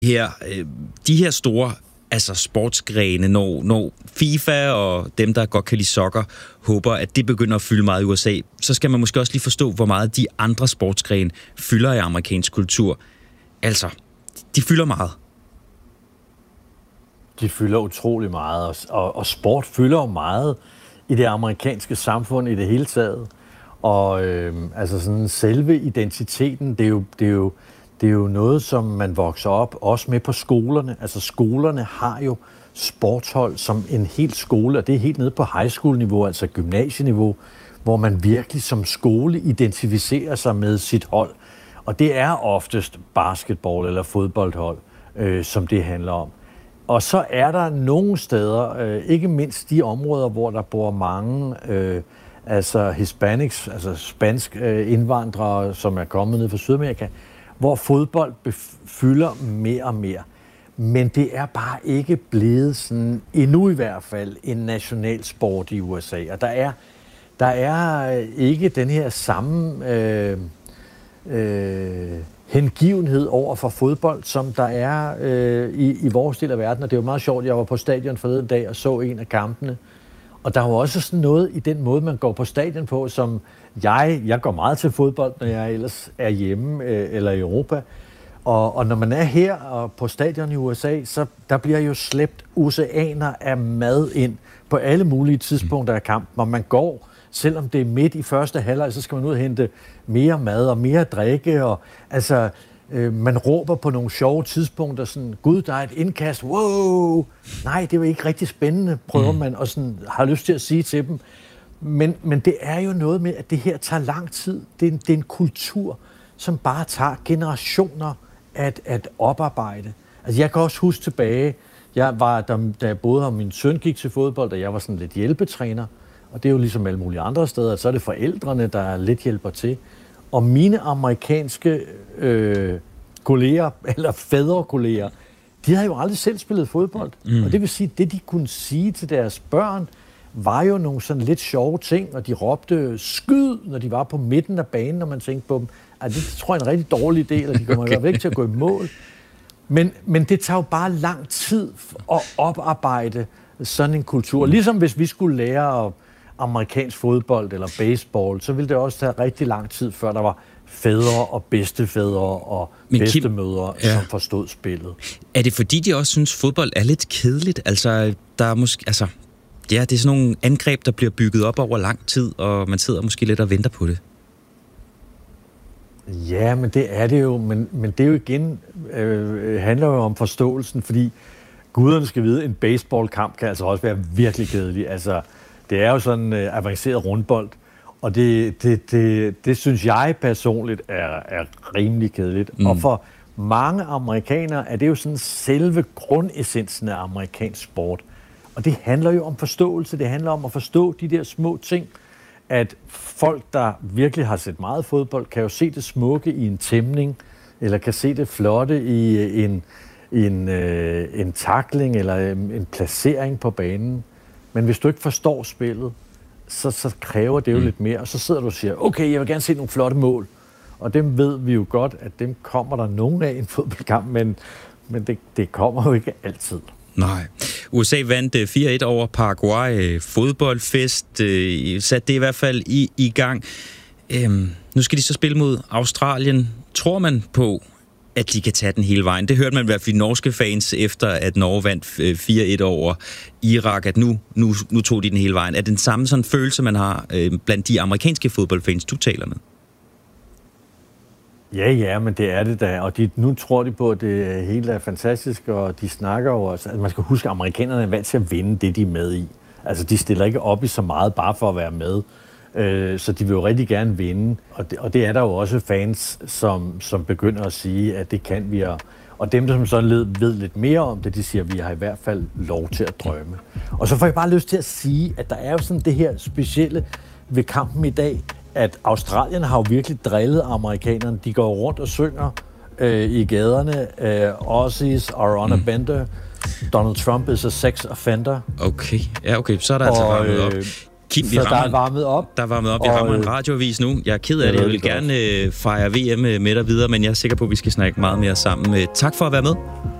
De her store sportsgrene, når FIFA og dem, der godt kan lide soccer, håber, at det begynder at fylde meget i USA, så skal man måske også lige forstå, hvor meget de andre sportsgrene fylder i amerikansk kultur. Altså, de fylder meget. De fylder utrolig meget, og sport fylder jo meget i det amerikanske samfund i det hele taget. Og sådan selve identiteten, det er jo noget, som man vokser op også med på skolerne. Altså skolerne har jo sportshold som en hel skole, og det er helt nede på high school-niveau, altså gymnasieniveau, hvor man virkelig som skole identificerer sig med sit hold. Og det er oftest basketball eller fodboldhold, som det handler om. Og så er der nogle steder, ikke mindst de områder, hvor der bor mange hispanics, altså spansk indvandrere, som er kommet ned fra Sydamerika, hvor fodbold fylder mere og mere. Men det er bare ikke blevet sådan, endnu i hvert fald, en nationalsport i USA. Og der er ikke den her samme hengivenhed over for fodbold, som der er i vores del af verden. Og det er jo meget sjovt, jeg var på stadion forleden dag og så en af kampene. Og der er jo også sådan noget i den måde, man går på stadion på, som jeg går meget til fodbold, når jeg ellers er hjemme eller i Europa. Og når man er her og på stadion i USA, så der bliver jo slæbt oceaner af mad ind på alle mulige tidspunkter af kampen. Og man går, selvom det er midt i første halvleg, så skal man ud og hente mere mad og mere drikke. Og man råber på nogle sjove tidspunkter, sådan, gud, der er et indkast, wow! Nej, det var ikke rigtig spændende, prøver man, og sådan, har lyst til at sige til dem. Men det er jo noget med, at det her tager lang tid. Det er en kultur, som bare tager generationer at oparbejde. Altså, jeg kan også huske tilbage, da jeg boede her, min søn gik til fodbold, og jeg var sådan lidt hjælpetræner, og det er jo ligesom alle mulige andre steder, så er det forældrene, der lidt hjælper til. Og mine amerikanske kolleger, eller fædrekolleger, de havde jo aldrig selv spillet fodbold. Og det vil sige, det de kunne sige til deres børn, var jo nogle sådan lidt sjove ting, og de råbte skyd, når de var på midten af banen, når man tænkte på dem. Det tror jeg er en rigtig dårlig del, og de kommer væk til at gå i mål. Men det tager jo bare lang tid at oparbejde sådan en kultur. Ligesom hvis vi skulle lære amerikansk fodbold eller baseball, så ville det også tage rigtig lang tid, før der var fædre og bedstefædre og bedstemødre, som forstod spillet. Er det fordi, de også synes, fodbold er lidt kedeligt? Altså, der er måske... det er sådan nogle angreb, der bliver bygget op over lang tid, og man sidder måske lidt og venter på det. Ja, men det er det jo. Men det er jo igen, handler jo om forståelsen, fordi guderne skal vide, en baseballkamp kan altså også være virkelig kedelig. Altså, det er jo sådan avanceret rundbold, og det synes jeg personligt er rimelig kedeligt. Og for mange amerikanere er det jo sådan selve grundessensen af amerikansk sport. Og det handler jo om forståelse, det handler om at forstå de der små ting, at folk, der virkelig har set meget fodbold, kan jo se det smukke i en tæmning, eller kan se det flotte i en tackling, eller en placering på banen. Men hvis du ikke forstår spillet, så kræver det jo lidt mere, og så sidder du og siger, okay, jeg vil gerne se nogle flotte mål. Og dem ved vi jo godt, at dem kommer der nogen af i en fodboldkamp, men det kommer jo ikke altid. Nej. USA vandt 4-1 over Paraguay. Fodboldfest satte det i hvert fald i gang. Nu skal de så spille mod Australien. Tror man på, at de kan tage den hele vejen? Det hørte man i hvert fald de norske fans efter, at Norge vandt 4-1 over Irak, at nu tog de den hele vejen. Er det den samme sådan følelse, man har blandt de amerikanske fodboldfans, du taler med? Ja, men det er det da, og nu tror de på, at det hele er fantastisk, og de snakker jo også, man skal huske, at amerikanerne er vant til at vinde det, de er med i. Altså, de stiller ikke op i så meget bare for at være med, så de vil jo rigtig gerne vinde, og det er der jo også fans, som begynder at sige, at det kan vi, og dem, som så ved lidt mere om det, de siger, at vi har i hvert fald lov til at drømme. Og så får jeg bare lyst til at sige, at der er jo sådan det her specielle ved kampen i dag, at Australien har jo virkelig drillet amerikanerne. De går rundt og synger i gaderne. Aussies are on a bender. Donald Trump is a sex offender. Okay, ja okay, så er der altså varmet op. Kim, så der er varmet op. Der er varmet op. Jeg rammer en radioavis nu. Jeg er ked af det. Jeg vil gerne fejre VM med dig videre, men jeg er sikker på, at vi skal snakke meget mere sammen. Tak for at være med.